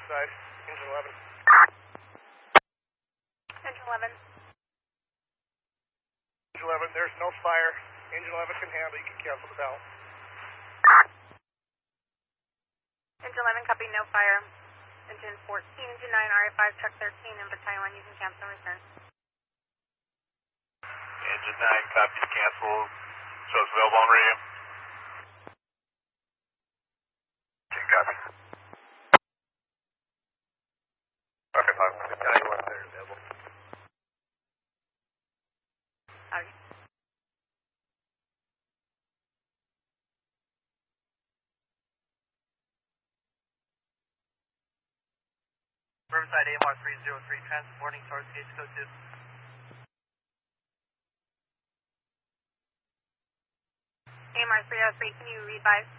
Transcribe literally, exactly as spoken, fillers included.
Riverside, engine eleven. Engine eleven. Engine eleven, there's no fire. Engine eleven can handle, you can cancel the bell. Engine eleven, copy, no fire. Engine fourteen, engine nine, R A five, truck thirteen, and battalion one, you can cancel and return. Engine nine, copy, cancel. Shows available on radio. Okay, copy. Okay, five, battalion one, there, available. Howdy. Riverside A M R three zero three, transporting towards Gage Code two. A M R three oh three, can you revise